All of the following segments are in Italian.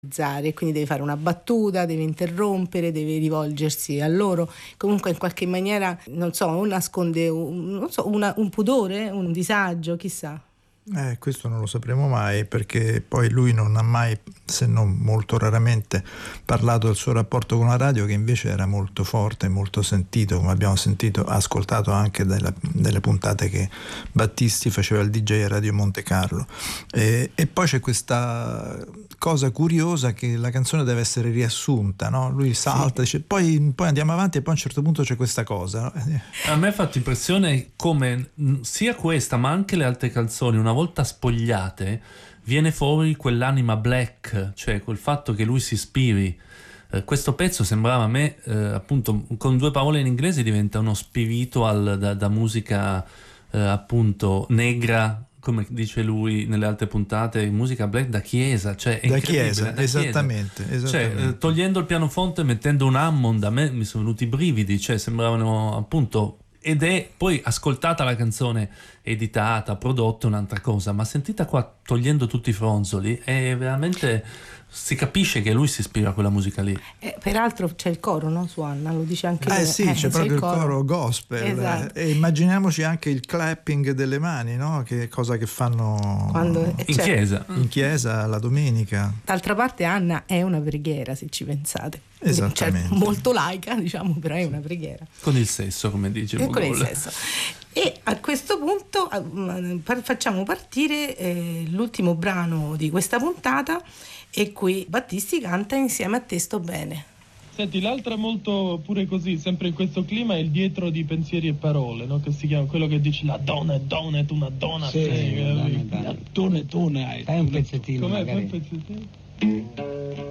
quindi deve fare una battuta, deve interrompere, deve rivolgersi a loro, comunque in qualche maniera, non so, o nasconde un pudore, un disagio, chissà. Questo non lo sapremo mai, perché poi lui non ha mai, se non molto raramente, parlato del suo rapporto con la radio, che invece era molto forte, molto sentito, come abbiamo ascoltato anche delle puntate che Battisti faceva il DJ a Radio Monte Carlo. E poi c'è questa cosa curiosa che la canzone deve essere riassunta, no? Lui salta, dice poi andiamo avanti, e poi a un certo punto c'è questa cosa, no? A me ha fatto impressione come sia questa ma anche le altre canzoni, una volta spogliate, viene fuori quell'anima black, cioè quel fatto che lui si ispiri. Questo pezzo sembrava a me, appunto, con due parole in inglese diventa uno spirito da musica appunto negra, come dice lui nelle altre puntate, musica black da chiesa, cioè è da chiesa, esattamente. Cioè, togliendo il pianoforte e mettendo un Hammond, a me mi sono venuti i brividi, cioè sembravano appunto. Ed è poi ascoltata la canzone, editata, prodotta, un'altra cosa, ma sentita qua, togliendo tutti i fronzoli, è veramente, si capisce che lui si ispira a quella musica lì. Peraltro c'è il coro, no? Su Anna, lo dice anche lui. Sì, c'è proprio il coro gospel. Esatto. E immaginiamoci anche il clapping delle mani, no? Che cosa che fanno in chiesa la domenica. D'altra parte Anna è una preghiera, se ci pensate. Esattamente. Cioè, molto laica, diciamo, però è una preghiera. Con il sesso, come dice Mogol. Con il sesso. E a questo punto facciamo partire l'ultimo brano di questa puntata, e qui Battisti canta Insieme a te sto bene. Senti, l'altra molto pure così, sempre in questo clima, è il dietro di Pensieri e Parole, no? Che si chiama quello che dice la donna è donna, è tu una donna. Sì, la donna è donna. Fai un pezzettino. Com'è? Magari. Fai un pezzettino.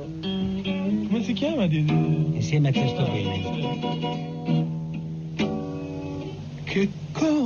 Come si chiama? Insieme a te sto bene. Che cosa